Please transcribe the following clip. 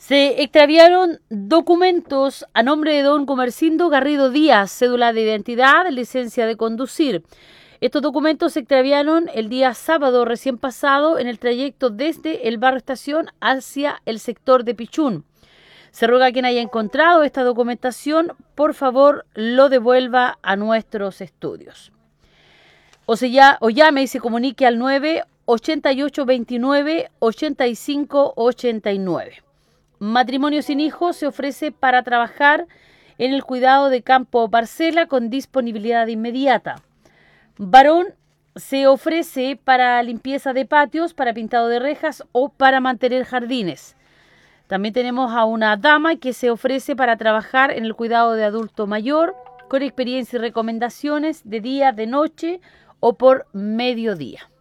Se extraviaron documentos a nombre de don Comercindo Garrido Díaz, cédula de identidad, licencia de conducir. Estos documentos se extraviaron el día sábado recién pasado en el trayecto desde el barrio Estación hacia el sector de Pichún. Se ruega a quien haya encontrado esta documentación, por favor, lo devuelva a nuestros estudios. O llame y se comunique al 98829-8589. Matrimonio sin hijos se ofrece para trabajar en el cuidado de campo o parcela con disponibilidad inmediata. Varón se ofrece para limpieza de patios, para pintado de rejas o para mantener jardines. También tenemos a una dama que se ofrece para trabajar en el cuidado de adulto mayor con experiencia y recomendaciones de día, de noche o por mediodía.